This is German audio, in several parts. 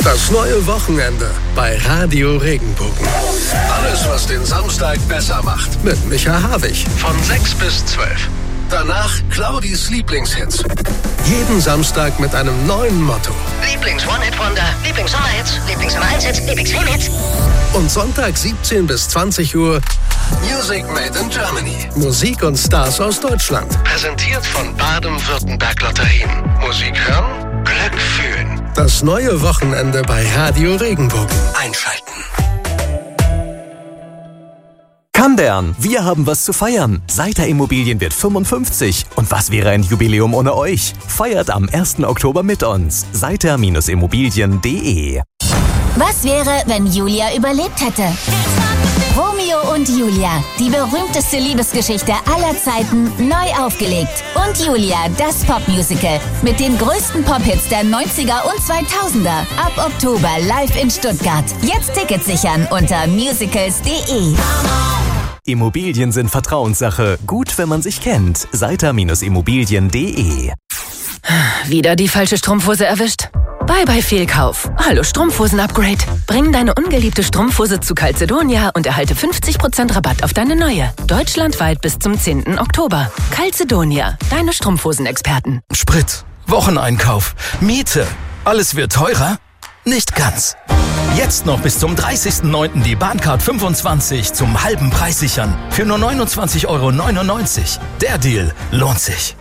Das neue Wochenende bei Radio Regenbogen. Alles, was den Samstag besser macht. Mit Micha Havig von 6 bis 12. Danach Claudis Lieblingshits. Jeden Samstag mit einem neuen Motto. Lieblings-One-Hit-Wonder, Lieblings-Sommerhits, Lieblings-Nummer-1-Hits, Lieblings-Film-Hits. Und Sonntag 17 bis 20 Uhr Music Made in Germany. Musik und Stars aus Deutschland. Präsentiert von Baden-Württemberg Lotterien. Musik hören, Glück fühlen. Das neue Wochenende bei Radio Regenbogen. Einschalten. Kandern, wir haben was zu feiern. Seiter Immobilien wird 55. Und was wäre ein Jubiläum ohne euch? Feiert am 1. Oktober mit uns. Seiter-Immobilien.de. Was wäre, wenn Julia überlebt hätte? Romeo und Julia, die berühmteste Liebesgeschichte aller Zeiten, neu aufgelegt. Und Julia, das Popmusical mit den größten Pop-Hits der 90er und 2000er. Ab Oktober live in Stuttgart. Jetzt Tickets sichern unter musicals.de. Immobilien sind Vertrauenssache. Gut, wenn man sich kennt. Seiter-Immobilien.de. Wieder die falsche Strumpfhose erwischt? Bye Fehlkauf. Hallo Strumpfhosen-Upgrade. Bring deine ungeliebte Strumpfhose zu Calzedonia und erhalte 50% Rabatt auf deine neue. Deutschlandweit bis zum 10. Oktober. Calzedonia, deine Strumpfhosenexperten. Sprit, Wocheneinkauf, Miete. Alles wird teurer? Nicht ganz. Jetzt noch bis zum 30.09. die Bahncard 25 zum halben Preis sichern. Für nur 29,99 €. Der Deal lohnt sich.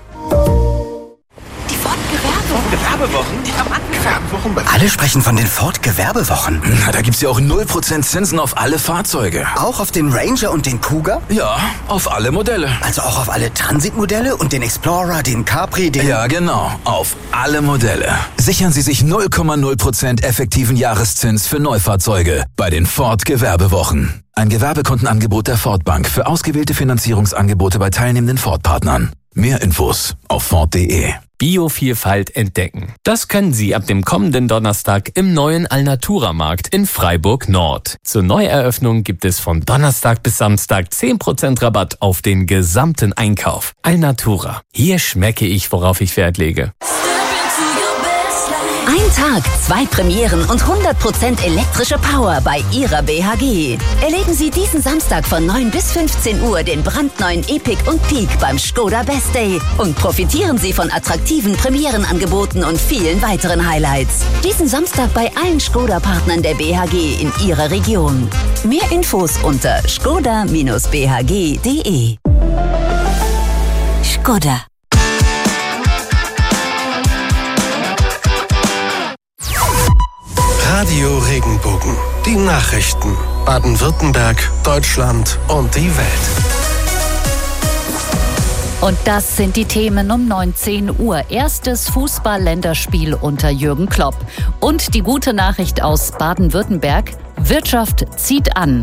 Gewerbewochen? Die haben Gewerbewochen. Alle sprechen von den Ford-Gewerbewochen. Na, da gibt's ja auch 0% Zinsen auf alle Fahrzeuge. Auch auf den Ranger und den Cougar? Ja, auf alle Modelle. Also auch auf alle Transit-Modelle und den Explorer, den Capri, den... Ja, genau. Auf alle Modelle. Sichern Sie sich 0,0% effektiven Jahreszins für Neufahrzeuge bei den Ford-Gewerbewochen. Ein Gewerbekontenangebot der Ford Bank für ausgewählte Finanzierungsangebote bei teilnehmenden Ford-Partnern. Mehr Infos auf Ford.de. Biovielfalt entdecken. Das können Sie ab dem kommenden Donnerstag im neuen Alnatura-Markt in Freiburg Nord. Zur Neueröffnung gibt es von Donnerstag bis Samstag 10% Rabatt auf den gesamten Einkauf. Alnatura. Hier schmecke ich, worauf ich Wert lege. Ein Tag, 2 Premieren und 100% elektrische Power bei Ihrer BHG. Erleben Sie diesen Samstag von 9 bis 15 Uhr den brandneuen Epic und Peak beim Skoda Best Day und profitieren Sie von attraktiven Premierenangeboten und vielen weiteren Highlights. Diesen Samstag bei allen Skoda-Partnern der BHG in Ihrer Region. Mehr Infos unter skoda-bhg.de. Skoda. Radio Regenbogen. Die Nachrichten. Baden-Württemberg, Deutschland und die Welt. Und das sind die Themen um 19 Uhr. Erstes Fußball-Länderspiel unter Jürgen Klopp. Und die gute Nachricht aus Baden-Württemberg. Wirtschaft zieht an.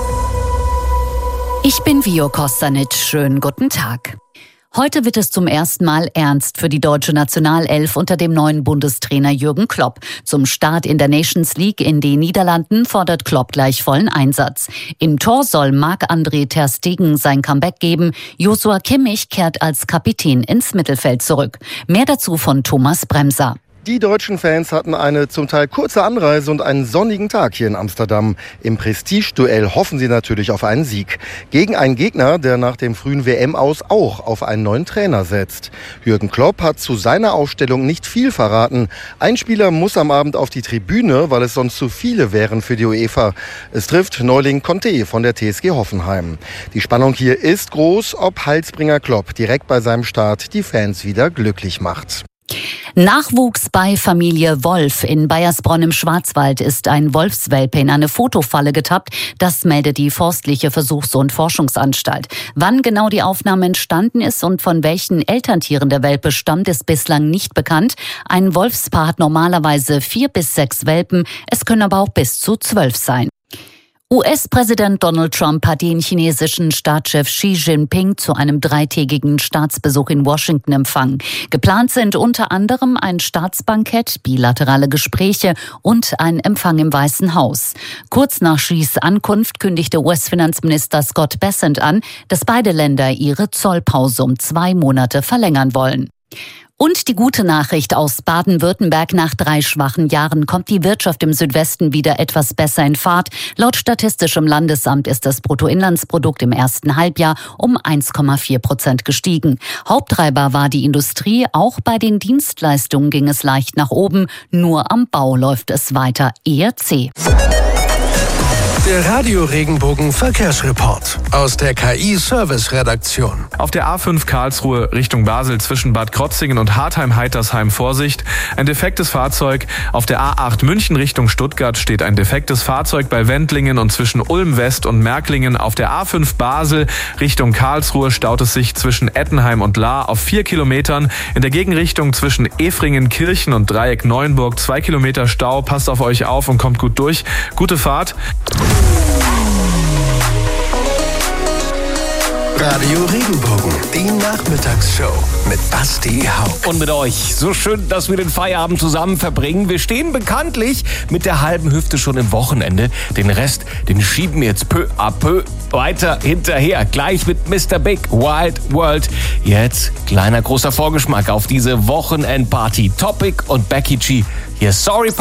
Ich bin Vio Kostanic. Schönen guten Tag. Heute wird es zum ersten Mal ernst für die deutsche Nationalelf unter dem neuen Bundestrainer Jürgen Klopp. Zum Start in der Nations League in den Niederlanden fordert Klopp gleich vollen Einsatz. Im Tor soll Marc-André ter Stegen sein Comeback geben. Joshua Kimmich kehrt als Kapitän ins Mittelfeld zurück. Mehr dazu von Thomas Bremser. Die deutschen Fans hatten eine zum Teil kurze Anreise und einen sonnigen Tag hier in Amsterdam. Im Prestige-Duell hoffen sie natürlich auf einen Sieg. Gegen einen Gegner, der nach dem frühen WM-Aus auch auf einen neuen Trainer setzt. Jürgen Klopp hat zu seiner Aufstellung nicht viel verraten. Ein Spieler muss am Abend auf die Tribüne, weil es sonst zu viele wären für die UEFA. Es trifft Neuling Conte von der TSG Hoffenheim. Die Spannung hier ist groß, ob Heilsbringer Klopp direkt bei seinem Start die Fans wieder glücklich macht. Nachwuchs bei Familie Wolf. In Baiersbronn im Schwarzwald ist ein Wolfswelpe in eine Fotofalle getappt. Das meldet die Forstliche Versuchs- und Forschungsanstalt. Wann genau die Aufnahme entstanden ist und von welchen Elterntieren der Welpe stammt, ist bislang nicht bekannt. Ein Wolfspaar hat normalerweise 4 bis 6 Welpen. Es können aber auch bis zu 12 sein. US-Präsident Donald Trump hat den chinesischen Staatschef Xi Jinping zu einem 3-tägigen Staatsbesuch in Washington empfangen. Geplant sind unter anderem ein Staatsbankett, bilaterale Gespräche und ein Empfang im Weißen Haus. Kurz nach Xis Ankunft kündigte US-Finanzminister Scott Bessent an, dass beide Länder ihre Zollpause um 2 Monate verlängern wollen. Und die gute Nachricht aus Baden-Württemberg: Nach 3 schwachen Jahren kommt die Wirtschaft im Südwesten wieder etwas besser in Fahrt. Laut Statistischem Landesamt ist das Bruttoinlandsprodukt im ersten Halbjahr um 1,4% gestiegen. Haupttreiber war die Industrie. Auch bei den Dienstleistungen ging es leicht nach oben. Nur am Bau läuft es weiter eher zäh. Der Radio-Regenbogen Verkehrsreport aus der KI-Service-Redaktion. Auf der A5 Karlsruhe Richtung Basel zwischen Bad Krotzingen und Hartheim-Heitersheim Vorsicht. Ein defektes Fahrzeug. Auf der A8 München Richtung Stuttgart steht ein defektes Fahrzeug bei Wendlingen und zwischen Ulm West und Märklingen. Auf der A5 Basel Richtung Karlsruhe staut es sich zwischen Ettenheim und Lahr auf 4 Kilometern. In der Gegenrichtung zwischen Efringen-Kirchen und Dreieck Neuenburg 2 Kilometer Stau. Passt auf euch auf und kommt gut durch. Gute Fahrt. Radio Regenbogen, die Nachmittagsshow mit Basti Hauck. Und mit euch. So schön, dass wir den Feierabend zusammen verbringen. Wir stehen bekanntlich mit der halben Hüfte schon im Wochenende. Den Rest, den schieben wir jetzt peu à peu weiter hinterher. Gleich mit Mr. Big Wild World. Jetzt kleiner großer Vorgeschmack auf diese Wochenendparty. Topic und Becky G. Hier Sorry